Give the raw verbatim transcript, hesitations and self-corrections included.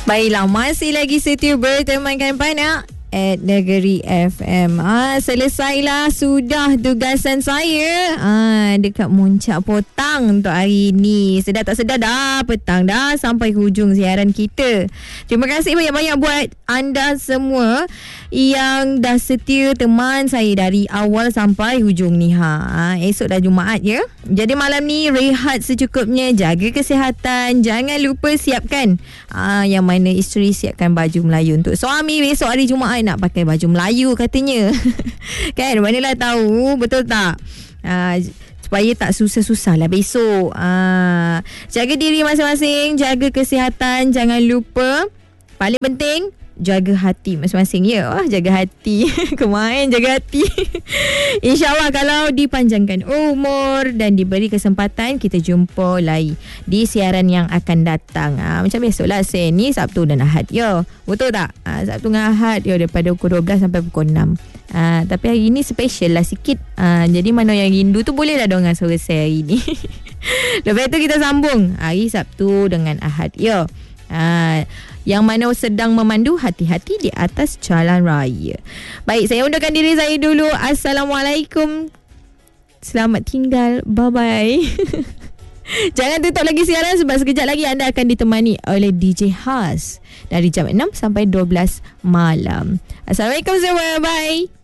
Baiklah, masih lagi setia bertemankan Panak at Negeri F M. Ah, selesailah sudah tugasan saya ah, dekat Muncak Potang untuk hari ini. Sedar tak sedar dah petang dah sampai hujung siaran kita. Terima kasih banyak-banyak buat anda semua yang dah setia teman saya dari awal sampai hujung ni. Ha, esok dah Jumaat ya. Jadi malam ni rehat secukupnya, jaga kesihatan, jangan lupa siapkan ah, yang mana isteri siapkan baju Melayu untuk suami. Besok hari Jumaat nak pakai baju Melayu katanya. Kan, manalah tahu, betul tak? Ah, supaya tak susah-susah lah besok. Ah, jaga diri masing-masing, jaga kesihatan, jangan lupa. Paling penting, jaga hati masing-masing ya. Wah, jaga hati. Kemain jaga hati. InsyaAllah kalau dipanjangkan umur dan diberi kesempatan, kita jumpa lagi di siaran yang akan datang. Ha, macam biasalah sen ni Sabtu dan Ahad ya. Betul tak? Ha, Sabtu dan Ahad ya, daripada pukul dua belas sampai pukul enam. Ha, tapi hari ni special lah sikit. Ha, jadi mana yang rindu tu boleh lah dengar suara saya hari ni. Lepas tu kita sambung hari Sabtu dengan Ahad ya. Ha, yang mana sedang memandu, hati-hati di atas jalan raya. Baik, saya undurkan diri saya dulu. Assalamualaikum. Selamat tinggal. Bye-bye. Jangan tutup lagi siaran sebab sekejap lagi anda akan ditemani oleh D J Has dari jam enam sampai dua belas malam. Assalamualaikum semua. Bye.